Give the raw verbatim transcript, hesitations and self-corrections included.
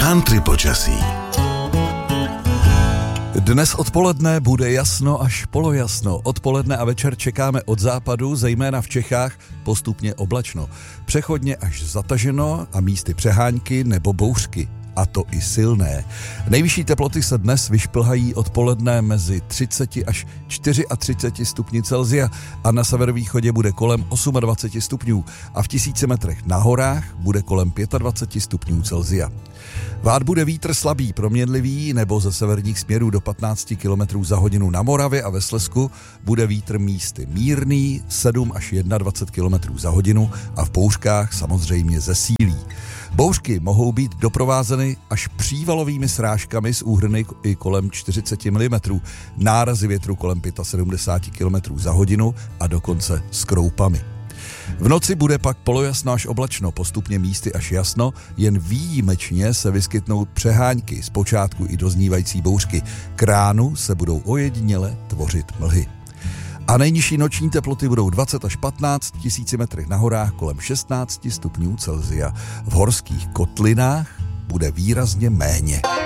Country počasí. Dnes odpoledne bude jasno až polojasno. Odpoledne a večer čekáme od západu, zejména v Čechách, postupně oblačno. Přechodně až zataženo a místy přehánky nebo bouřky. A to i silné. Nejvyšší teploty se dnes vyšplhají odpoledne mezi třicet až třicet čtyři stupni Celsia a na severovýchodě bude kolem dvacet osm stupňů a v tisíci metrech na horách bude kolem dvacet pět stupňů Celsia. Vát bude vítr slabý, proměnlivý nebo ze severních směrů do patnáct kilometrů za hodinu na Moravě a ve Slezsku bude vítr místy mírný sedm až dvacet jedna kilometrů za hodinu a v bouřkách samozřejmě zesílí. Bouřky mohou být doprovázeny až přívalovými srážkami s úhrny i kolem čtyřicet milimetrů, nárazy větru kolem sedmdesát pět kilometrů za hodinu a dokonce s kroupami. V noci bude pak polojasno až oblačno, postupně místy až jasno, jen výjimečně se vyskytnou přehánky, zpočátku i doznívající bouřky. K ránu se budou ojediněle tvořit mlhy. A nejnižší noční teploty budou dvacet až patnáct, v tisíci metrech na horách kolem šestnáct stupňů Celsia. V horských kotlinách bude výrazně méně.